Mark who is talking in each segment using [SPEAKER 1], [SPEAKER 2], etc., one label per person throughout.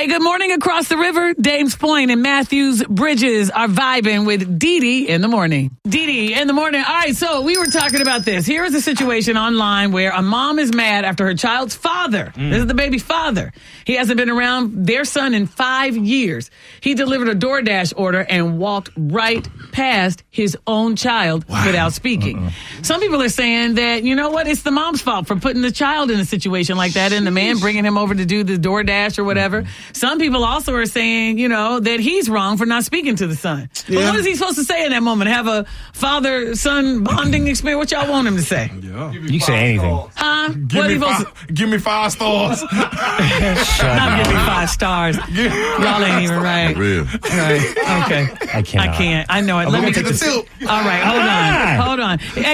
[SPEAKER 1] Hey, good morning across the river. Dames Point and Matthews Bridges are vibing with Dee Dee in the morning. Dee Dee in the morning. All right, so we were talking about this. Here is a situation online where a mom is mad after her child's father. This is the baby's father. He hasn't been around their son in 5 years. He delivered a DoorDash order and walked right past his own child without speaking. Some people are saying that, you know what, it's the mom's fault for putting the child in a situation like that and the man bringing him over to do the DoorDash or whatever. Some people also are saying, you know, that he's wrong for not speaking to the son. But what is he supposed to say in that moment? Have a father-son bonding experience? What y'all want him to say?
[SPEAKER 2] Yeah.
[SPEAKER 3] You can say anything.
[SPEAKER 1] Huh?
[SPEAKER 2] Give me 5 stars.
[SPEAKER 1] Not give me 5 stars. Y'all ain't even right.
[SPEAKER 4] Real.
[SPEAKER 1] Right. Okay.
[SPEAKER 3] I can't.
[SPEAKER 1] I know it.
[SPEAKER 2] I'm
[SPEAKER 1] Let me
[SPEAKER 2] gonna
[SPEAKER 1] get
[SPEAKER 2] take the
[SPEAKER 1] this. All right. Hold on. Hey,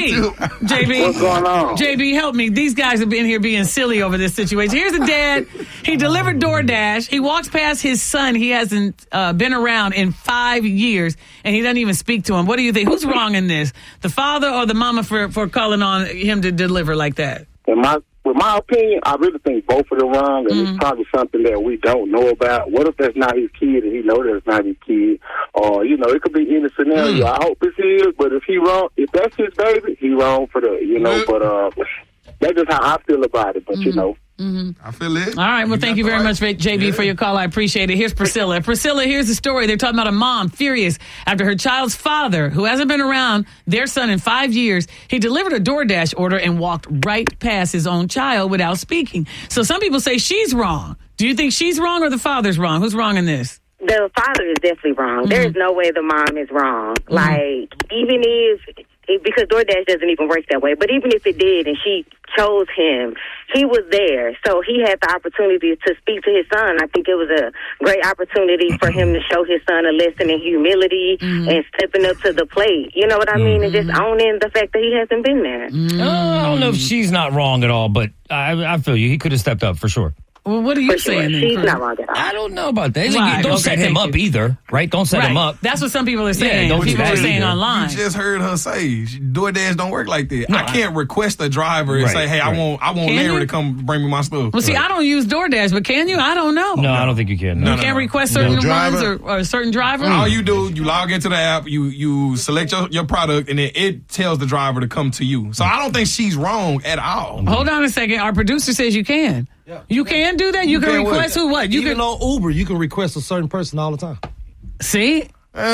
[SPEAKER 1] JB.
[SPEAKER 5] What's going on?
[SPEAKER 1] JB, help me. These guys have been here being silly over this situation. Here's a dad. He delivered DoorDash. He walks past his son. He hasn't been around in 5 years, and he doesn't even speak to him. What do you think? Who's wrong in this? The father or the mama for calling on him to deliver like that?
[SPEAKER 5] With my opinion, I really think both of them wrong, and it's probably something that we don't know about. What if that's not his kid and he knows that's not his kid? Or, you know, it could be any scenario. I hope it's his, but if he wrong, if that's his baby, he wrong for that, you know. But that's just how I feel about it, but, you know.
[SPEAKER 2] I feel it.
[SPEAKER 1] All right. Well, thank you very much, JB, for your call. I appreciate it. Here's Priscilla. Priscilla, here's the story. They're talking about a mom furious after her child's father, who hasn't been around their son in 5 years, he delivered a DoorDash order and walked right past his own child without speaking. So some people say she's wrong. Do you think she's wrong or the father's wrong? Who's wrong in this?
[SPEAKER 6] The father is definitely wrong. There is no way the mom is wrong. Like, even if because DoorDash doesn't even work that way, but even if it did and she chose him, he was there. So he had the opportunity to speak to his son. I think it was a great opportunity for him to show his son a lesson in humility and stepping up to the plate. You know what I mean? And just owning the fact that he hasn't been there.
[SPEAKER 3] I don't know if she's not wrong at all, but I feel you. He could have stepped up for sure.
[SPEAKER 1] Well, what are you saying?
[SPEAKER 6] She's not wrong at all.
[SPEAKER 3] I don't know about that.
[SPEAKER 1] Right.
[SPEAKER 3] Don't set him up either, right? Don't set him up.
[SPEAKER 1] That's what some people are saying.
[SPEAKER 3] don't do
[SPEAKER 1] People
[SPEAKER 3] that
[SPEAKER 1] are saying
[SPEAKER 3] either.
[SPEAKER 1] online.
[SPEAKER 2] You just heard her say DoorDash don't work like that. I can't request a driver and say, "Hey, I want Larry to come bring me my stuff."
[SPEAKER 1] Well, see, I don't use DoorDash, but can you? I don't know.
[SPEAKER 3] No, I don't think you can.
[SPEAKER 1] You can't request certain ones or a certain driver?
[SPEAKER 2] All you do, you log into the app, you select your product, and then it tells the driver to come to you. So I don't think she's wrong at all.
[SPEAKER 1] Hold on a second. Our producer says you can. Yeah. You can do that? You can request who? What? You
[SPEAKER 7] Even on Uber, you can request a certain person all the time.
[SPEAKER 1] See?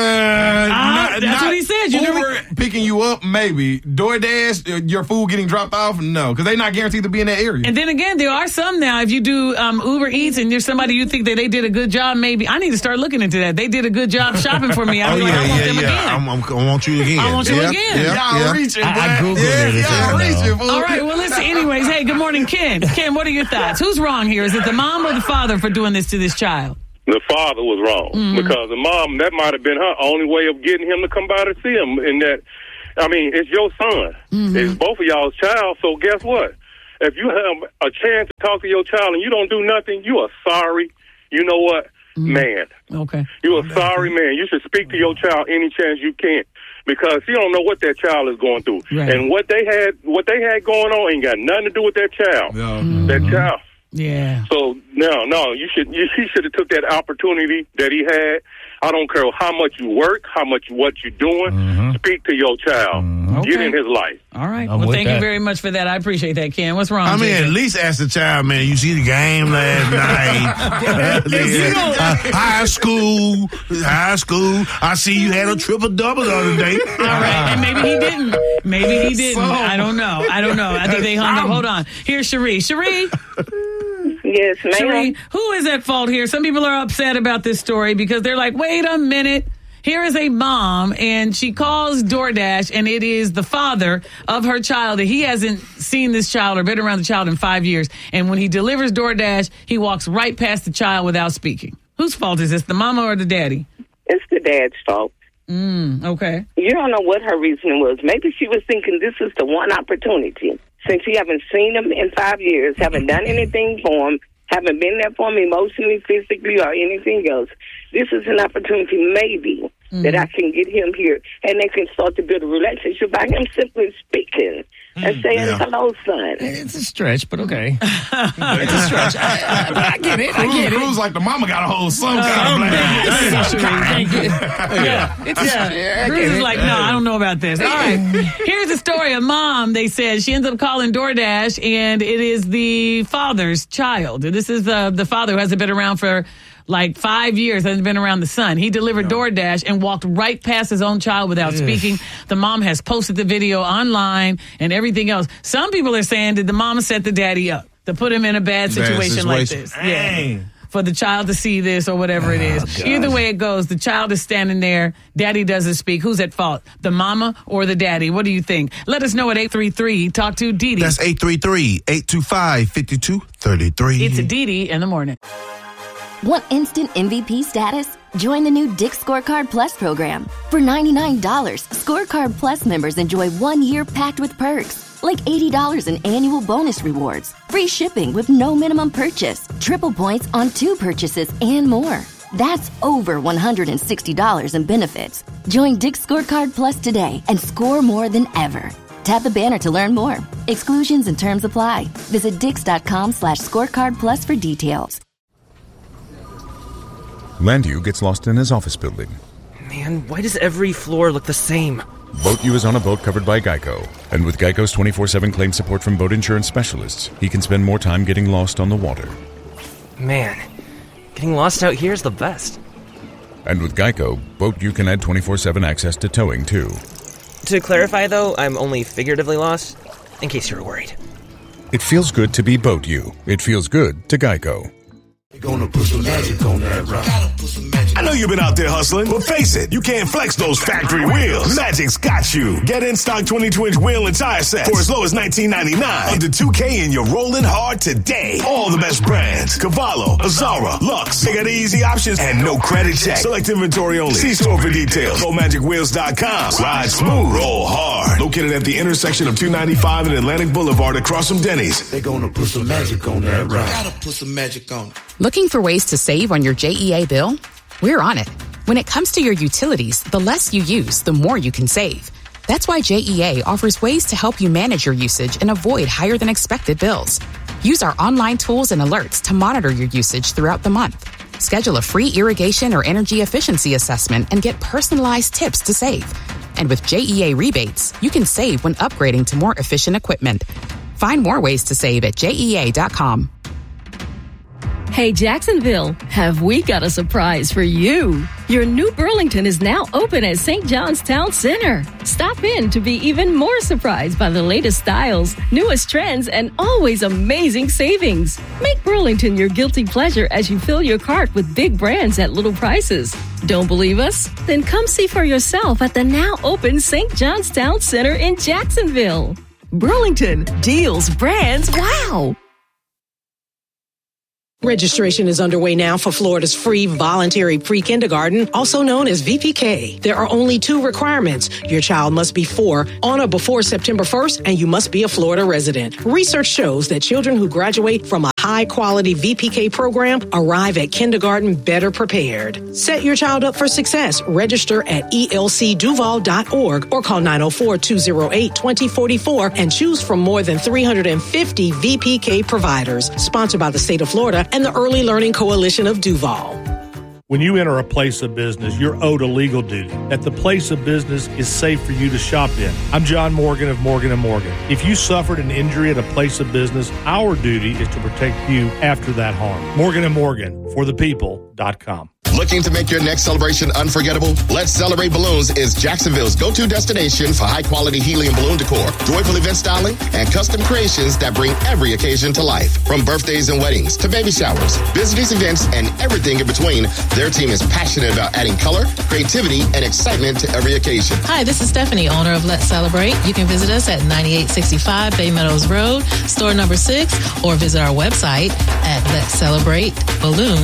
[SPEAKER 1] That's what he said.
[SPEAKER 2] Uber picking you up, maybe. DoorDash, your food getting dropped off, no, because they're not guaranteed to be in that area.
[SPEAKER 1] And then again, there are some now. If you do Uber Eats and there's somebody you think that they did a good job, maybe I need to start looking into that. They did a good job shopping for me. I want them again.
[SPEAKER 4] I want you again.
[SPEAKER 1] I want you again.
[SPEAKER 2] Y'all reaching,
[SPEAKER 3] I Googled it.
[SPEAKER 2] Y'all reaching, fool.
[SPEAKER 1] All right. Well, listen. Anyways, hey, good morning, Ken. Ken, what are your thoughts? Who's wrong here? Is it the mom or the father for doing this to this child?
[SPEAKER 8] The father was wrong because the mom, that might have been her only way of getting him to come by to see him. In that, I mean, it's your son. It's both of y'all's child. So guess what? If you have a chance to talk to your child and you don't do nothing, you are sorry. You know what? Man.
[SPEAKER 1] Okay.
[SPEAKER 8] You are sorry, man. You should speak to your child any chance you can. Because you don't know what that child is going through.
[SPEAKER 1] Right.
[SPEAKER 8] And what they had going on ain't got nothing to do with that child. That child.
[SPEAKER 1] Yeah.
[SPEAKER 8] So no, he should have took that opportunity that he had. I don't care how much you work, what you're doing. Speak to your child. Get in his life.
[SPEAKER 1] All right. Well, thank you very much for that. I appreciate that, Ken. What's wrong?
[SPEAKER 4] I mean, at least ask the child, man. You see the game last night? High school. I see you had a triple-double the other day.
[SPEAKER 1] All right. And maybe he didn't. I don't know. I think they hung up. Hold on. Here's Cherie. Cherie.
[SPEAKER 6] Yes, ma'am.
[SPEAKER 1] Cherie, who is at fault here? Some people are upset about this story because they're like, wait a minute. Here is a mom, and she calls DoorDash, and it is the father of her child. And he hasn't seen this child or been around the child in 5 years. And when he delivers DoorDash, he walks right past the child without speaking. Whose fault is this, the mama or the daddy?
[SPEAKER 9] It's the dad's fault.
[SPEAKER 1] Okay.
[SPEAKER 9] You don't know what her reasoning was. Maybe she was thinking this is the one opportunity. Since you haven't seen him in 5 years, haven't done anything for him, haven't been there for him emotionally, physically, or anything else, this is an opportunity maybe that I can get him here, and they can start to build a relationship by him simply speaking. and saying, hello, son.
[SPEAKER 3] It's a stretch, but okay. It's a stretch. I get it. I get it.
[SPEAKER 2] Cruz like the mama got a hold some kind of blame.
[SPEAKER 1] Cruz is like, no, I don't know about this. All right. Here's a story. A mom, they said, she ends up calling DoorDash, and it is the father's child. This is the father who hasn't been around for like 5 years, hasn't been around the son. He delivered DoorDash and walked right past his own child without speaking. The mom has posted the video online and everything else. Some people are saying that the mama set the daddy up to put him in a bad situation like this. Yeah. For the child to see this or whatever it is. Gosh. Either way it goes, the child is standing there, daddy doesn't speak. Who's at fault? The mama or the daddy? What do you think? Let us know at 833. Talk to Dee Dee.
[SPEAKER 4] That's 833-825-5233.
[SPEAKER 1] It's Dee Dee in the morning.
[SPEAKER 10] Want instant MVP status? Join the new Dick's Scorecard Plus program. For $99, Scorecard Plus members enjoy 1 year packed with perks, like $80 in annual bonus rewards, free shipping with no minimum purchase, triple points on 2 purchases, and more. That's over $160 in benefits. Join Dick's Scorecard Plus today and score more than ever. Tap the banner to learn more. Exclusions and terms apply. Visit Dix.com/scorecard plus for details.
[SPEAKER 11] Landu gets lost in his office building.
[SPEAKER 12] Man, why does every floor look the same?
[SPEAKER 11] BoatU is on a boat covered by Geico. And with Geico's 24/7 claim support from boat insurance specialists, he can spend more time getting lost on the water.
[SPEAKER 12] Man, getting lost out here is the best.
[SPEAKER 11] And with Geico, BoatU can add 24/7 access to towing, too.
[SPEAKER 12] To clarify, though, I'm only figuratively lost, in case you were worried.
[SPEAKER 11] It feels good to be BoatU. It feels good to Geico.
[SPEAKER 4] Gonna put some magic on that rock. I know you've been out there hustling, but face it, you can't flex those factory wheels. Magic's got you. Get in stock 22-inch wheel and tire sets for as low as $19.99. Under $2K and you're rolling hard today. All the best brands: Cavallo, Azara, Lux. They got easy options and no credit check. Select inventory only. See store for details. GoMagicWheels.com. Ride smooth, roll hard. Located at the intersection of 295 and Atlantic Boulevard across from Denny's. They're gonna put some magic on that rock. Gotta put some magic on it.
[SPEAKER 13] Looking for ways to save on your JEA bill? We're on it. When it comes to your utilities, the less you use, the more you can save. That's why JEA offers ways to help you manage your usage and avoid higher than expected bills. Use our online tools and alerts to monitor your usage throughout the month. Schedule a free irrigation or energy efficiency assessment and get personalized tips to save. And with JEA rebates, you can save when upgrading to more efficient equipment. Find more ways to save at JEA.com.
[SPEAKER 14] Hey, Jacksonville, have we got a surprise for you? Your new Burlington is now open at St. John's Town Center. Stop in to be even more surprised by the latest styles, newest trends, and always amazing savings. Make Burlington your guilty pleasure as you fill your cart with big brands at little prices. Don't believe us? Then come see for yourself at the now open St. John's Town Center in Jacksonville. Burlington, deals, brands, wow!
[SPEAKER 15] Registration is underway now for Florida's free voluntary pre-kindergarten, also known as VPK. There are only 2 requirements. Your child must be 4 on or before September 1st, and you must be a Florida resident. Research shows that children who graduate from a high-quality VPK program arrive at kindergarten better prepared. Set your child up for success. Register at elcduval.org or call 904-208-2044 and choose from more than 350 VPK providers. Sponsored by the state of Florida and the Early Learning Coalition of Duval.
[SPEAKER 16] When you enter a place of business, you're owed a legal duty that the place of business is safe for you to shop in. I'm John Morgan of Morgan & Morgan. If you suffered an injury at a place of business, our duty is to protect you after that harm. Morgan & Morgan, forthepeople.com.
[SPEAKER 17] Looking to make your next celebration unforgettable? Let's Celebrate Balloons is Jacksonville's go-to destination for high-quality helium balloon decor, joyful event styling, and custom creations that bring every occasion to life. From birthdays and weddings to baby showers, business events, and everything in between, their team is passionate about adding color, creativity, and excitement to every occasion.
[SPEAKER 18] Hi, this is Stephanie, owner of Let's Celebrate. You can visit us at 9865 Bay Meadows Road, store number 6, or visit our website at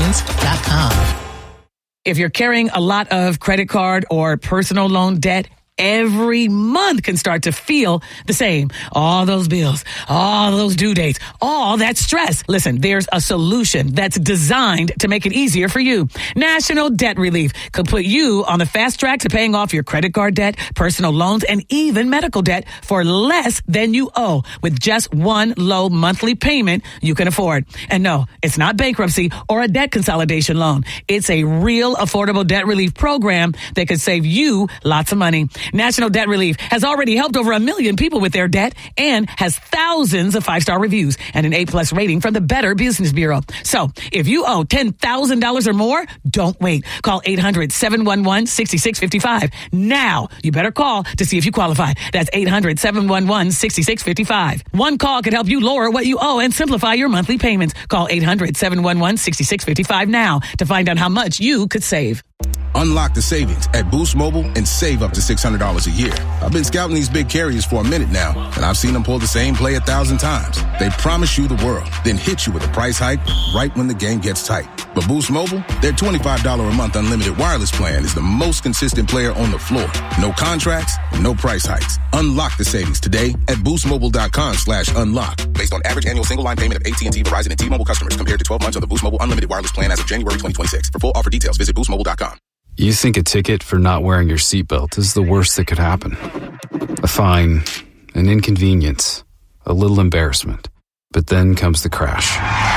[SPEAKER 18] letscelebrateballoons.com.
[SPEAKER 1] If you're carrying a lot of credit card or personal loan debt, every month can start to feel the same. All those bills, all those due dates, all that stress. Listen, there's a solution that's designed to make it easier for you. National Debt Relief could put you on the fast track to paying off your credit card debt, personal loans, and even medical debt for less than you owe with just one low monthly payment you can afford. And no, it's not bankruptcy or a debt consolidation loan. It's a real affordable debt relief program that could save you lots of money. National Debt Relief has already helped over 1 million people with their debt and has thousands of 5-star reviews and an A+ rating from the Better Business Bureau. So if you owe $10,000 or more, don't wait. Call 800-711-6655. Now, you better call to see if you qualify. That's 800-711-6655. One call could help you lower what you owe and simplify your monthly payments. Call 800-711-6655 now to find out how much you could save.
[SPEAKER 19] Unlock the savings at Boost Mobile and save up to $600 a year. I've been scouting these big carriers for a minute now, and I've seen them pull the same play 1,000 times. They promise you the world, then hit you with a price hike right when the game gets tight. But Boost Mobile, their $25 a month unlimited wireless plan is the most consistent player on the floor. No contracts, no price hikes. Unlock the savings today at boostmobile.com/unlock. Based on average annual single line payment of AT&T, Verizon, and T-Mobile customers compared to 12 months of the Boost Mobile unlimited wireless plan as of January 2026. For full offer details, visit boostmobile.com.
[SPEAKER 20] You think a ticket for not wearing your seatbelt is the worst that could happen. A fine, an inconvenience, a little embarrassment. But then comes the crash.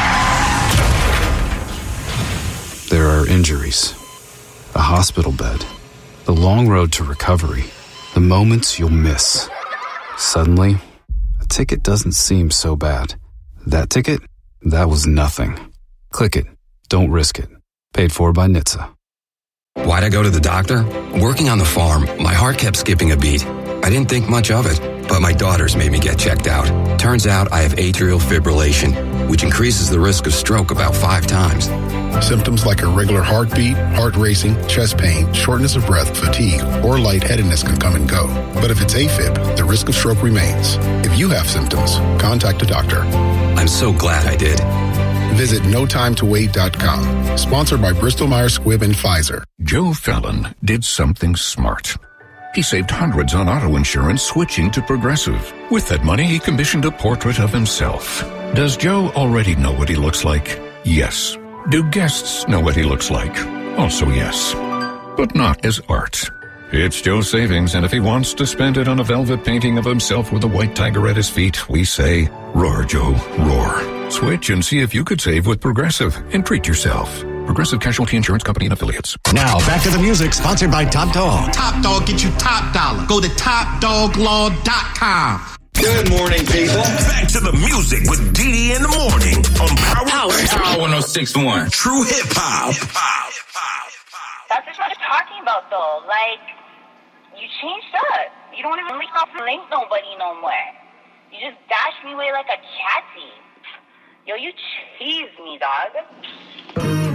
[SPEAKER 20] There are injuries, a hospital bed, the long road to recovery, the moments you'll miss. Suddenly, a ticket doesn't seem so bad. That ticket? That was nothing. Click it. Don't risk it. Paid for by NHTSA.
[SPEAKER 21] Why'd I go to the doctor? Working on the farm, my heart kept skipping a beat. I didn't think much of it, but my daughters made me get checked out. Turns out I have atrial fibrillation, which increases the risk of stroke about 5 times.
[SPEAKER 22] Symptoms like irregular heartbeat, heart racing, chest pain, shortness of breath, fatigue, or lightheadedness can come and go. But if it's AFib, the risk of stroke remains. If you have symptoms, contact a doctor.
[SPEAKER 21] I'm so glad I did.
[SPEAKER 22] Visit NoTimeToWait.com. Sponsored by Bristol-Myers Squibb and Pfizer.
[SPEAKER 23] Joe Fallon did something smart. He saved hundreds on auto insurance switching to Progressive. With that money, he commissioned a portrait of himself. Does Joe already know what he looks like? Yes. Do guests know what he looks like? Also yes. But not as art. It's Joe's savings, and if he wants to spend it on a velvet painting of himself with a white tiger at his feet, we say, roar, Joe, roar. Switch and see if you could save with Progressive and treat yourself. Progressive Casualty Insurance Company and Affiliates.
[SPEAKER 24] Now, back to the music, sponsored by Top Dog.
[SPEAKER 25] Top Dog, get you top dollar. Go to TopDogLaw.com.
[SPEAKER 4] Good morning, people. Back to the music with Dee in the morning on Power 106.1. True hip hop.
[SPEAKER 26] That's what I'm talking about, though. Like, you changed up. You don't even link nobody no more. You just dash me away like a catty. Yo, you cheese me, dog.